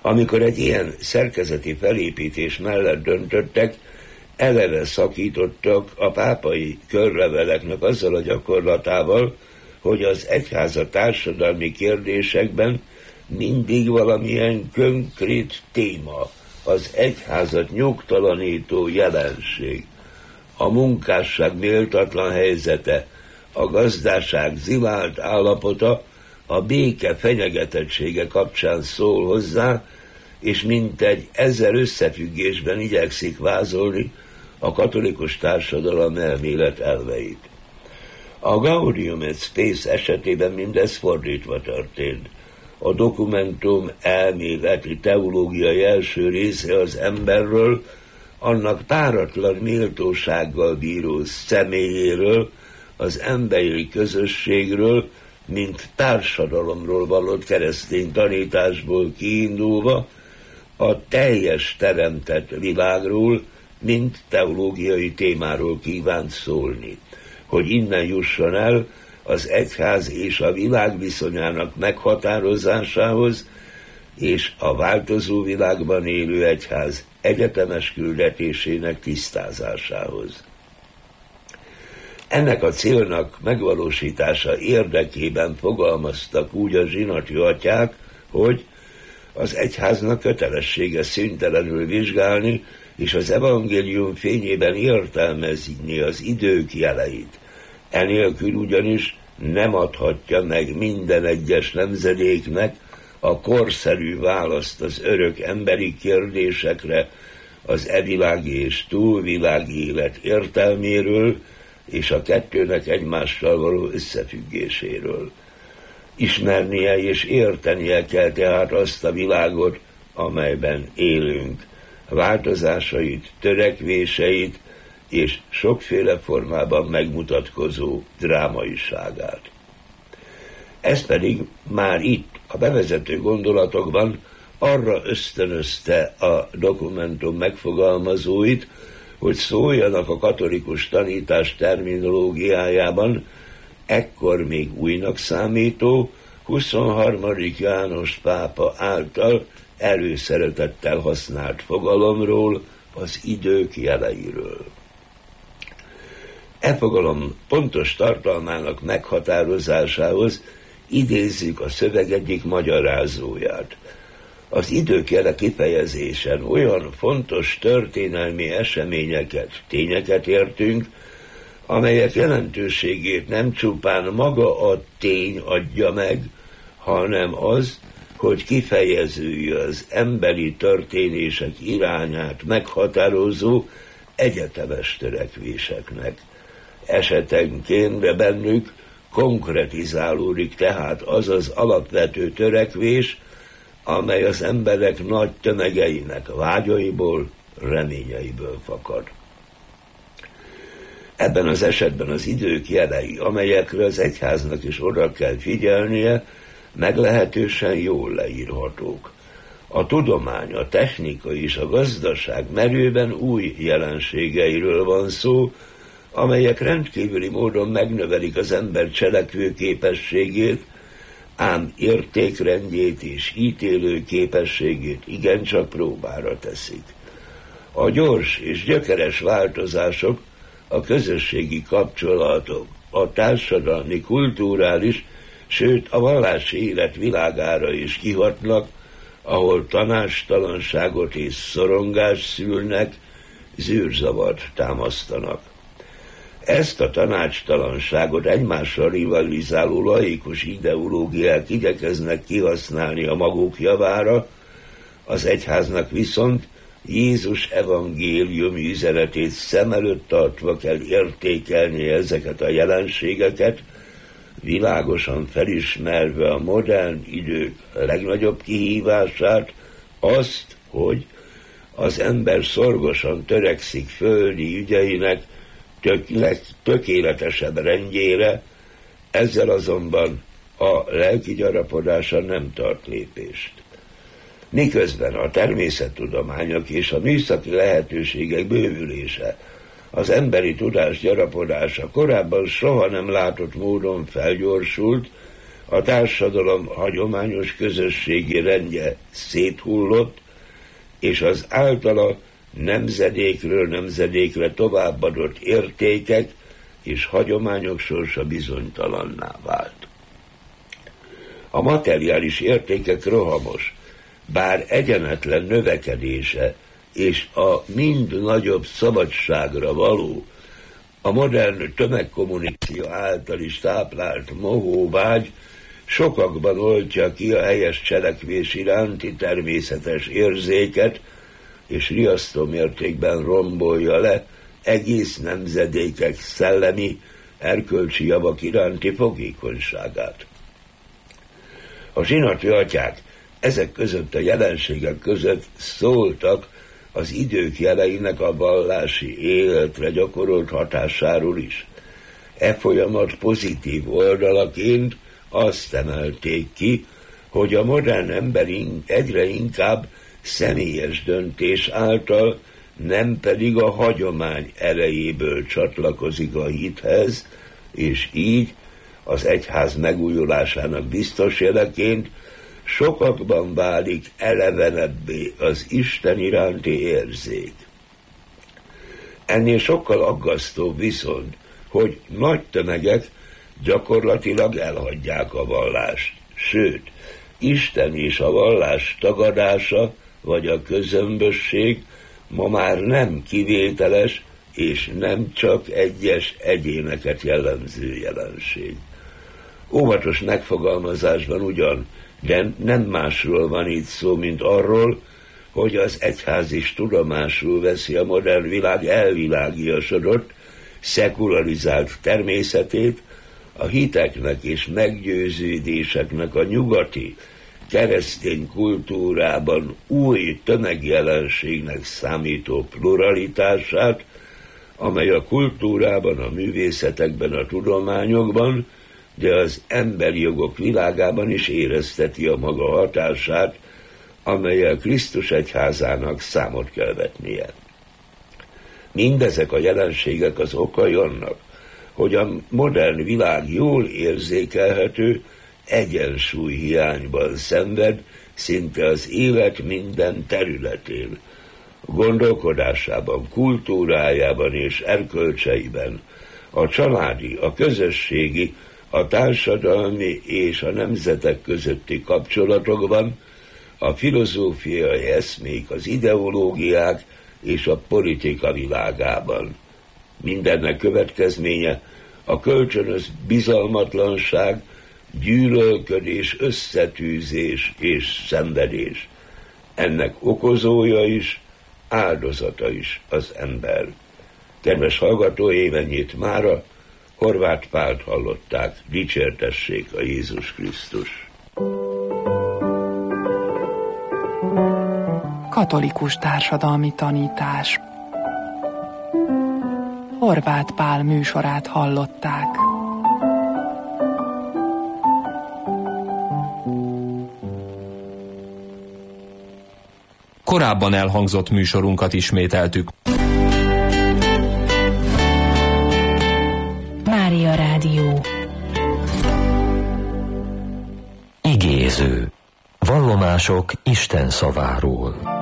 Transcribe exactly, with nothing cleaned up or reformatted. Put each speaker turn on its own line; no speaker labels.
Amikor egy ilyen szerkezeti felépítés mellett döntöttek, eleve szakítottak a pápai körleveleknek azzal a gyakorlatával, hogy az egyháza társadalmi kérdésekben mindig valamilyen konkrét téma, az egyházat nyugtalanító jelenség, a munkásság méltatlan helyzete, a gazdaság zilált állapota, a béke fenyegetettsége kapcsán szól hozzá, és mintegy ezzel összefüggésben igyekszik vázolni a katolikus társadalom elmélet elveit. A Gaudium et Spes esetében mindez fordítva történt. A dokumentum elméleti teológiai első része az emberről, annak páratlan méltósággal bíró személyéről, az emberi közösségről, mint társadalomról vallott keresztény tanításból kiindulva, a teljes teremtett világról, mint teológiai témáról kívánt szólni, hogy innen jusson el az egyház és a világ viszonyának meghatározásához, és a változó világban élő egyház egyetemes küldetésének tisztázásához. Ennek a célnak megvalósítása érdekében fogalmaztak úgy a zsinati atyák, hogy az egyháznak kötelessége szüntelenül vizsgálni, és az evangélium fényében értelmezni az idők jeleit. Enélkül ugyanis nem adhatja meg minden egyes nemzedéknek a korszerű választ az örök emberi kérdésekre, az evilági és túlvilági élet értelméről, és a kettőnek egymással való összefüggéséről. Ismernie és értenie kell tehát azt a világot, amelyben élünk, változásait, törekvéseit és sokféle formában megmutatkozó drámaiságát. Ez pedig már itt, a bevezető gondolatokban arra ösztönözte a dokumentum megfogalmazóit, hogy szóljanak a katolikus tanítás terminológiájában ekkor még újnak számító huszonharmadik János pápa által előszeretettel használt fogalomról, az idők jeleiről. E fogalom pontos tartalmának meghatározásához idézzük a szöveg egyik magyarázóját. Az idők jele kifejezésen olyan fontos történelmi eseményeket, tényeket értünk, amelyek jelentőségét nem csupán maga a tény adja meg, hanem az, hogy kifejezője az emberi történések irányát meghatározó egyetemes törekvéseknek. Esetenként de bennük konkretizálódik tehát az az alapvető törekvés, amely az emberek nagy tömegeinek vágyaiból, reményeiből fakad. Ebben az esetben az idők jelei, amelyekre az egyháznak is oda kell figyelnie, meglehetősen jól leírhatók. A tudomány, a technika és a gazdaság merőben új jelenségeiről van szó, amelyek rendkívüli módon megnövelik az ember cselekvő képességét, ám értékrendjét és ítélő képességét igencsak próbára teszik. A gyors és gyökeres változások, a közösségi kapcsolatok, a társadalmi, kulturális, sőt a vallási élet világára is kihatnak, ahol tanácstalanságot és szorongást szülnek, zűrzavart támasztanak. Ezt a tanácstalanságot egymással rivalizáló laikus ideológiák igyekeznek kihasználni a maguk javára, az egyháznak viszont Jézus evangéliumi üzenetét szem előtt tartva kell értékelni ezeket a jelenségeket, világosan felismerve a modern idők legnagyobb kihívását, azt, hogy az ember szorgosan törekszik földi ügyeinek tök, tökéletesebb rendjére, ezzel azonban a lelki gyarapodása nem tart lépést. Miközben a természettudományok és a műszaki lehetőségek bővülése, az emberi tudás gyarapodása korábban soha nem látott módon felgyorsult, A társadalom hagyományos közösségi rendje széthullott, és az általa nemzedékről nemzedékre továbbadott értékek és hagyományok sorsa bizonytalanná vált. A materiális értékek rohamos, bár egyenetlen növekedése és a mind nagyobb szabadságra való, a modern tömegkommunikáció által is táplált mohóvágy sokakban oltja ki a helyes cselekvés iránti természetes érzéket, és riasztó mértékben rombolja le egész nemzedékek szellemi, erkölcsi javak iránti fogékonyságát. A zsinati atyák ezek között a jelenségek között szóltak az idők jeleinek a vallási életre gyakorolt hatásáról is. E folyamat pozitív oldalaként azt emelték ki, hogy a modern ember egyre inkább személyes döntés által, nem pedig a hagyomány erejéből csatlakozik a hithez, és így az egyház megújulásának biztos jeleként sokakban válik elevenebbé az Isten iránti érzék. Ennél sokkal aggasztóbb viszont, hogy nagy tömegek gyakorlatilag elhagyják a vallást, sőt, Isten és a vallás tagadása vagy a közömbösség ma már nem kivételes és nem csak egyes egyéneket jellemző jelenség. Óvatos megfogalmazásban ugyan, de nem másról van itt szó, mint arról, hogy az egyház is tudomásul veszi a modern világ elvilágiasodott, szekularizált természetét, a hiteknek és meggyőződéseknek a nyugati, keresztény kultúrában új tömegjelenségnek számító pluralitását, amely a kultúrában, a művészetekben, a tudományokban, de az emberi jogok világában is érezteti a maga hatását, amellyel Krisztus egyházának számot kell vetnie. Mindezek a jelenségek az okai annak, hogy a modern világ jól érzékelhető egyensúly hiányban szenved szinte az élet minden területén, gondolkodásában, kultúrájában és erkölcseiben, a családi, a közösségi, a társadalmi és a nemzetek közötti kapcsolatokban, a filozófiai eszmék, az ideológiák és a politika világában. Mindennek következménye a kölcsönös bizalmatlanság, gyűlölködés, összetűzés és szenvedés. Ennek okozója is, áldozata is az ember. Kedves hallgatóim, ennyit mára, Horváth Pált hallották, dicsértessék a Jézus Krisztus.
Katolikus társadalmi tanítás. Horváth Pál műsorát hallották.
Korábban elhangzott műsorunkat ismételtük.
Mária Rádió. Igéző. Vallomások Isten szaváról.